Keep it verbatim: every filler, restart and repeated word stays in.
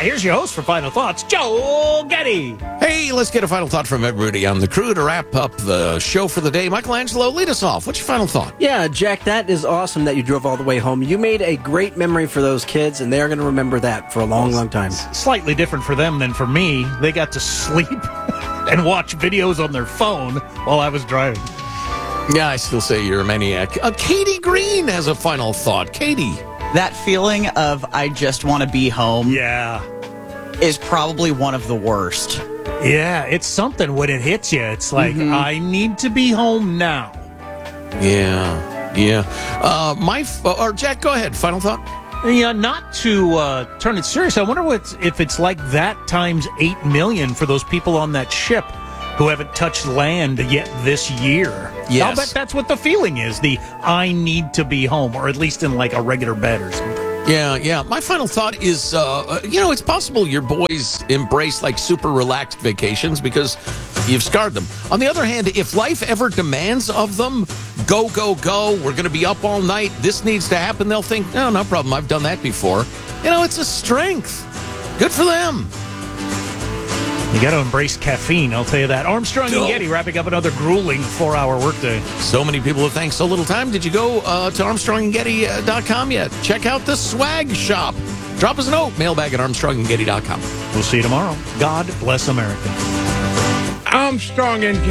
Here's your host for Final Thoughts, Joe Getty. Hey, let's get a final thought from everybody on the crew to wrap up the show for the day. Michelangelo, lead us off. What's your final thought? Yeah, Jack, that is awesome that you drove all the way home. You made a great memory for those kids, and they're going to remember that for a long, long time. Slightly different for them than for me. They got to sleep and watch videos on their phone while I was driving. Yeah, I still say you're a maniac. Uh, Katie Green has a final thought. Katie. That feeling of I just want to be home Yeah. is probably one of the worst. Yeah, it's something when it hits you. It's like, mm-hmm. I need to be home now. Yeah, yeah. Uh, my f- or Jack, go ahead. Final thought. Yeah, not to uh, turn it serious. I wonder what if it's like that times eight million for those people on that ship who haven't touched land yet this year. Yes. I'll bet that's what the feeling is. The I need to be home, or at least in like a regular bed or something. Yeah, yeah. My final thought is, uh, you know, it's possible your boys embrace like super relaxed vacations because you've scarred them. On the other hand, if life ever demands of them, go, go, go, we're going to be up all night, this needs to happen, they'll think, no, no problem, I've done that before. You know, it's a strength. Good for them. You got to embrace caffeine, I'll tell you that. Armstrong and Go. Getty wrapping up another grueling four-hour workday. So many people have thanked so little time. Did you go uh, to armstrong and getty dot com yet? Check out the swag shop. Drop us a note, mailbag at armstrong and getty dot com. We'll see you tomorrow. God bless America. Armstrong and